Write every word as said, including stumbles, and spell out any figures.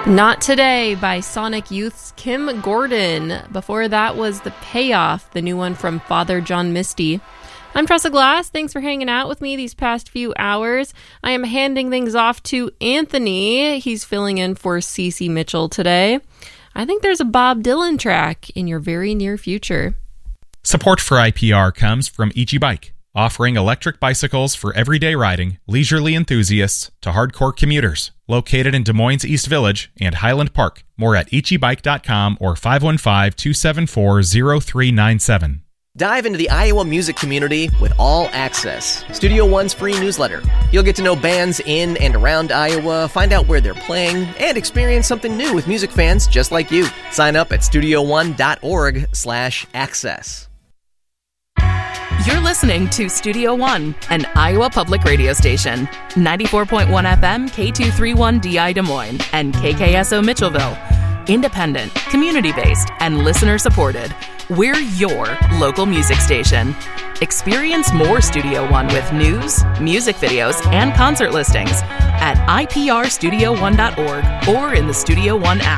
Not Today by Sonic Youth's Kim Gordon. Before that was The Payoff, the new one from Father John Misty. I'm Tressa Glass. Thanks for hanging out with me these past few hours. I am handing things off to Anthony. He's filling in for Cece Mitchell today. I think there's a Bob Dylan track in your very near future. Support for I P R comes from Ichi Bike, offering electric bicycles for everyday riding, leisurely enthusiasts to hardcore commuters. Located in Des Moines East Village and Highland Park. More at ichi bike dot com or five one five, two seven four, zero three nine seven. Dive into the Iowa music community with All Access, Studio One's free newsletter. You'll get to know bands in and around Iowa, find out where they're playing, and experience something new with music fans just like you. Sign up at studio one dot org slash access. You're listening to Studio One, an Iowa public radio station. ninety-four point one F M, K two thirty-one D I Des Moines, and K K S O Mitchellville. Independent, community-based, and listener-supported. We're your local music station. Experience more Studio One with news, music videos, and concert listings at I P R studio one dot org or in the Studio One app.